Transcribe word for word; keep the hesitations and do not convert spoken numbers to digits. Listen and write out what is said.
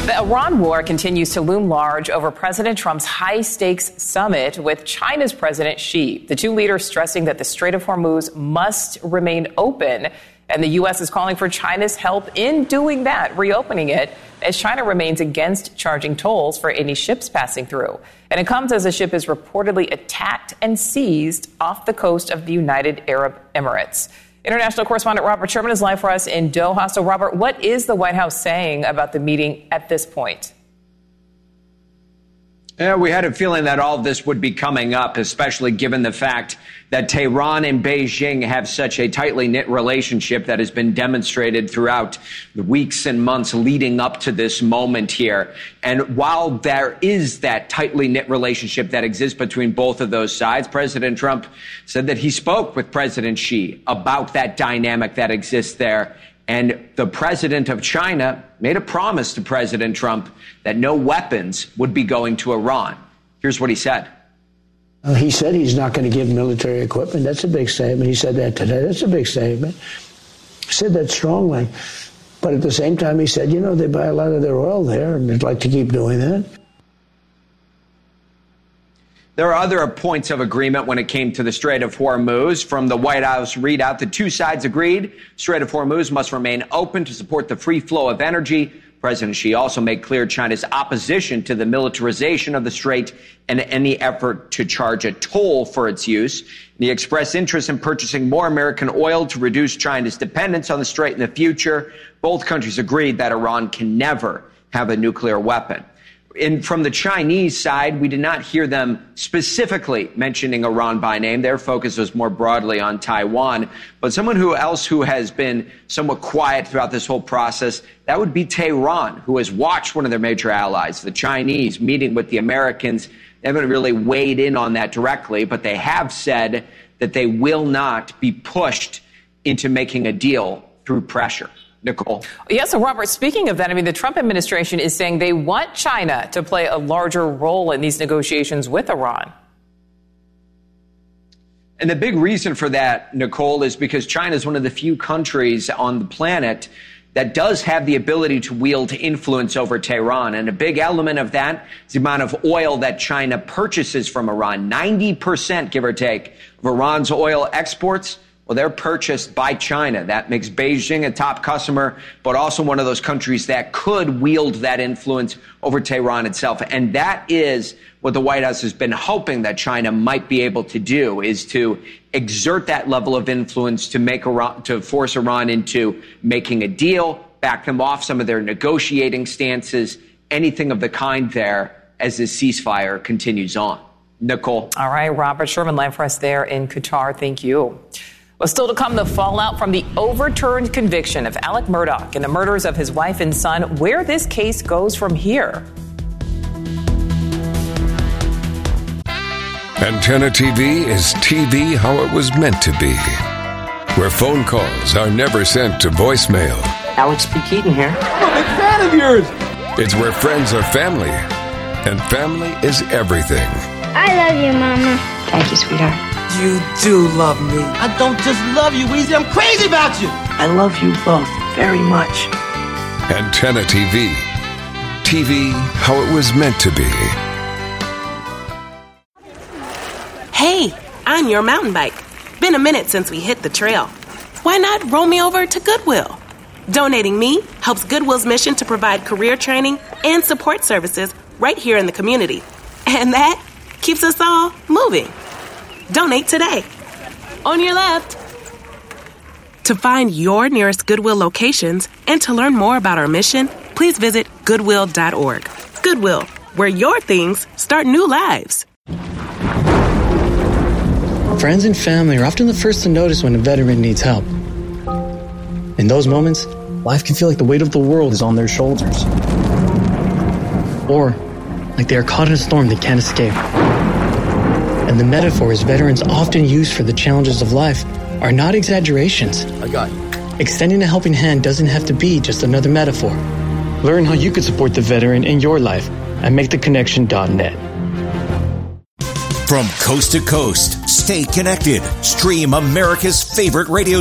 The Iran war continues to loom large over President Trump's high-stakes summit with China's President Xi. The two leaders stressing that the Strait of Hormuz must remain open, and the U S is calling for China's help in doing that, reopening it, as China remains against charging tolls for any ships passing through. And it comes as the ship is reportedly attacked and seized off the coast of the United Arab Emirates. International correspondent Robert Sherman is live for us in Doha. So, Robert, what is the White House saying about the meeting at this point? Yeah, we had a feeling that all of this would be coming up, especially given the fact that Tehran and Beijing have such a tightly knit relationship that has been demonstrated throughout the weeks and months leading up to this moment here. And while there is that tightly knit relationship that exists between both of those sides, President Trump said that he spoke with President Xi about that dynamic that exists there. And the president of China made a promise to President Trump that no weapons would be going to Iran. Here's what he said. Uh, he said he's not going to give military equipment. That's a big statement. He said that today. That's a big statement. He said that strongly. But at the same time, he said, you know, they buy a lot of their oil there, and they'd like to keep doing that. There are other points of agreement when it came to the Strait of Hormuz. From the White House readout, the two sides agreed Strait of Hormuz must remain open to support the free flow of energy. President Xi also made clear China's opposition to the militarization of the strait and any effort to charge a toll for its use. And he expressed interest in purchasing more American oil to reduce China's dependence on the strait in the future. Both countries agreed that Iran can never have a nuclear weapon. In, from the Chinese side, we did not hear them specifically mentioning Iran by name. Their focus was more broadly on Taiwan. But someone who else who has been somewhat quiet throughout this whole process, that would be Tehran, who has watched one of their major allies, the Chinese, meeting with the Americans. They haven't really weighed in on that directly, but they have said that they will not be pushed into making a deal through pressure. Nicole. Yes, so Robert, speaking of that, I mean, the Trump administration is saying they want China to play a larger role in these negotiations with Iran. And the big reason for that, Nicole, is because China is one of the few countries on the planet that does have the ability to wield influence over Tehran. And a big element of that is the amount of oil that China purchases from Iran. ninety percent, give or take, of Iran's oil exports, well, they're purchased by China. That makes Beijing a top customer, but also one of those countries that could wield that influence over Tehran itself. And that is what the White House has been hoping that China might be able to do, is to exert that level of influence to make Iran, to force Iran into making a deal, back them off some of their negotiating stances, anything of the kind there as this ceasefire continues on. Nicole. All right, Robert Sherman, live for us there in Qatar. Thank you. Well, still to come, the fallout from the overturned conviction of Alec Murdaugh in the murders of his wife and son, where this case goes from here. Antenna T V is T V how it was meant to be, where phone calls are never sent to voicemail. Alex P. Keaton here. I'm a big fan of yours. It's where friends are family, and family is everything. I love you, Mama. Thank you, sweetheart. You do love me. I don't just love you, Weezy. I'm crazy about you. I love you both very much. Antenna T V. T V how it was meant to be. Hey, I'm your mountain bike. Been a minute since we hit the trail. Why not roll me over to Goodwill? Donating me helps Goodwill's mission to provide career training and support services right here in the community. And that keeps us all moving. Donate today. On your left. To find your nearest Goodwill locations and to learn more about our mission, please visit goodwill dot org. Goodwill, where your things start new lives. Friends and family are often the first to notice when a veteran needs help. In those moments, life can feel like the weight of the world is on their shoulders. Or like they are caught in a storm they can't escape. And the metaphors veterans often use for the challenges of life are not exaggerations. I got you. Extending a helping hand doesn't have to be just another metaphor. Learn how you could support the veteran in your life at make the connection dot net. From coast to coast, stay connected. Stream America's favorite radio